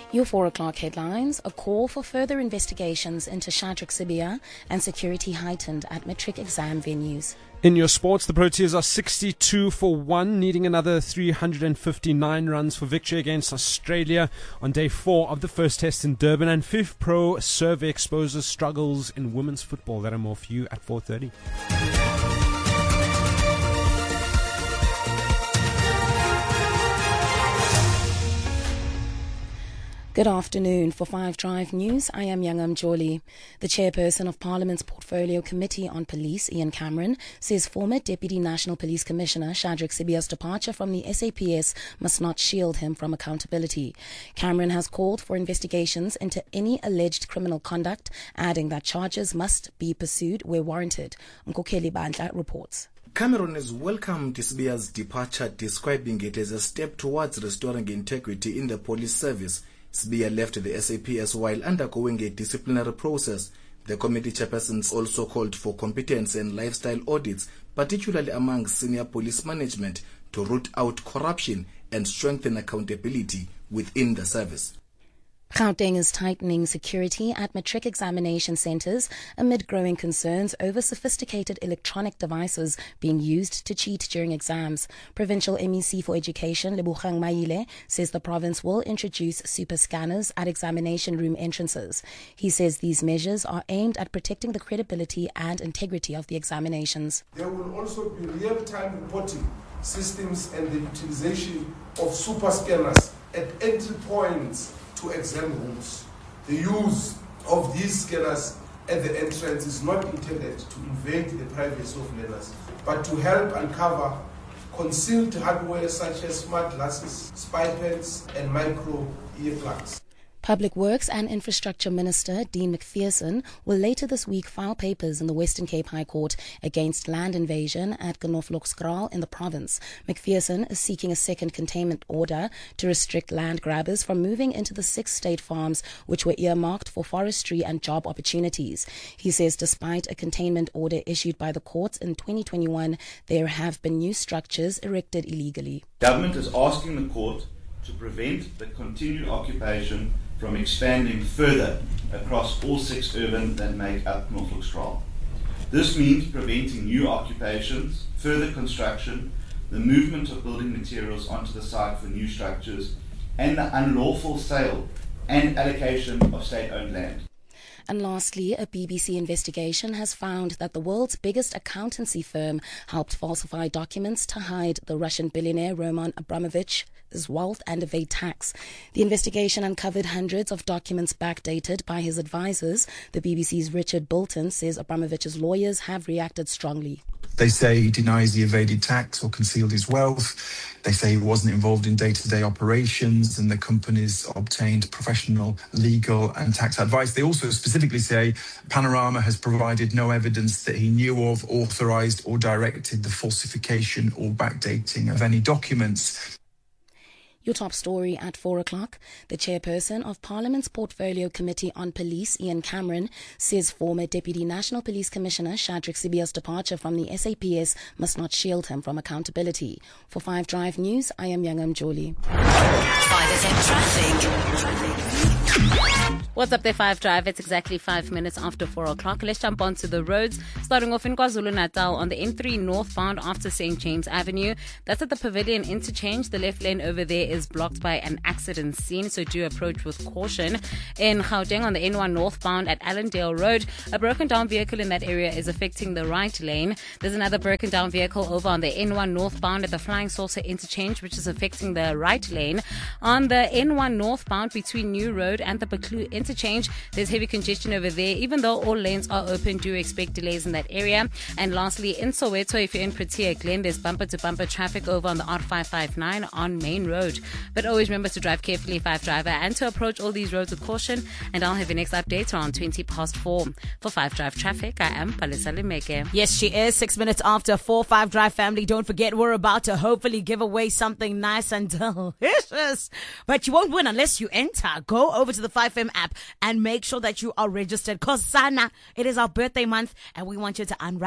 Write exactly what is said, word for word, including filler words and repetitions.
Your four o'clock headlines: a call for further investigations into Shadrack Sibiya and security heightened at matric exam venues. In your sports, the Proteas are sixty-two for one, needing another three hundred fifty-nine runs for victory against Australia on day four of the first test in Durban. And FIFPro survey exposes struggles in women's football. That and more for you at four thirty. Good afternoon. For Five Drive News, I am Yangam Joli. The chairperson of Parliament's Portfolio Committee on Police, Ian Cameron, says former Deputy National Police Commissioner Shadrack Sibiya's departure from the S A P S must not shield him from accountability. Cameron has called for investigations into any alleged criminal conduct, adding that charges must be pursued where warranted. Nkokeli Bandla reports. Cameron has welcomed Sibiya's departure, describing it as a step towards restoring integrity in the police service. Sibiya left the S A P S while undergoing a disciplinary process. The committee chairpersons also called for competence and lifestyle audits, particularly among senior police management, to root out corruption and strengthen accountability within the service. Gauteng is tightening security at matric examination centres amid growing concerns over sophisticated electronic devices being used to cheat during exams. Provincial M E C for Education, Lebogang Maile, says the province will introduce super scanners at examination room entrances. He says these measures are aimed at protecting the credibility and integrity of the examinations. There will also be real-time reporting systems and the utilization of super scanners at entry points to exam rooms. The use of these scanners at the entrance is not intended to invade the privacy of learners, but to help uncover concealed hardware such as smart glasses, spy pens, and micro earplugs. Public Works and Infrastructure Minister Dean McPherson will later this week file papers in the Western Cape High Court against land invasion at Genoflokskraal in the province. McPherson is seeking a second containment order to restrict land grabbers from moving into the six state farms which were earmarked for forestry and job opportunities. He says despite a containment order issued by the courts in twenty twenty-one, there have been new structures erected illegally. Government is asking the court to prevent the continued occupation from expanding further across all six urban that make up Genoflokskraal. This means preventing new occupations, further construction, the movement of building materials onto the site for new structures, and the unlawful sale and allocation of state-owned land. And lastly, a B B C investigation has found that the world's biggest accountancy firm helped falsify documents to hide the Russian billionaire Roman Abramovich's wealth and evade tax. The investigation uncovered hundreds of documents backdated by his advisors. The B B C's Richard Bolton says Abramovich's lawyers have reacted strongly. They say he denies he evaded tax or concealed his wealth. They say he wasn't involved in day-to-day operations and the companies obtained professional, legal and tax advice. They also specifically say Panorama has provided no evidence that he knew of, authorised or directed the falsification or backdating of any documents. Your top story at four o'clock. The chairperson of Parliament's Portfolio Committee on Police, Ian Cameron, says former Deputy National Police Commissioner Shadrack Sibiya's departure from the S A P S must not shield him from accountability. For Five Drive News, I am Yangam Joli. five F M Traffic. Traffic. What's up there, Five Drive? It's exactly five minutes after four o'clock. Let's jump onto the roads. Starting off in KwaZulu-Natal on the N three northbound after Saint James Avenue. That's at the Pavilion Interchange. The left lane over there is blocked by an accident scene, so do approach with caution. In Gauteng on the N one northbound at Allendale Road, a broken down vehicle in that area is affecting the right lane. There's another broken down vehicle over on the N one northbound at the Flying Saucer Interchange, which is affecting the right lane. On the N one northbound between New Road and the Baklu Interchange, there's heavy congestion over there. Even though all lanes are open, do expect delays in that area. And lastly, in Soweto, if you're in Protea Glen, there's bumper-to-bumper traffic over on the R five five nine on Main Road. But always remember to drive carefully, Five Driver, and to approach all these roads with caution. And I'll have your next update around twenty past four. For Five Drive Traffic, I am Palisa Lemeke. Yes, she is. Six minutes after four. Five Drive family, don't forget we're about to hopefully give away something nice and delicious. But you won't win unless you enter. Go over to the five F M app and make sure that you are registered. Because Sana, it is our birthday month and we want you to unwrap